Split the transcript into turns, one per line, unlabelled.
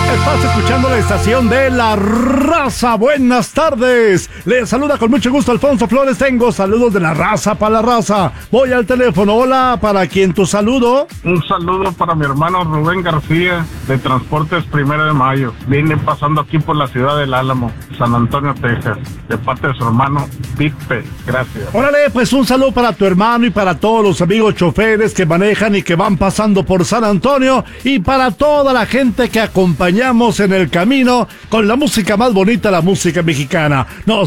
Estás escuchando la estación de La Raza. Buenas tardes. Les saluda con mucho gusto Alfonso Flores. Tengo saludos de La Raza para La Raza. Voy al teléfono. Hola, ¿para quién tu saludo?
Un saludo para mi hermano Rubén García, de Transportes 1 de Mayo. Viene pasando aquí por la ciudad del Álamo, San Antonio, Texas, de parte de su hermano Pipe. Gracias.
Órale, pues un saludo para tu hermano y para todos los amigos choferes que manejan y que van pasando por San Antonio, y para toda la gente que acompañamos en el camino con la música más bonita, la música mexicana. Nos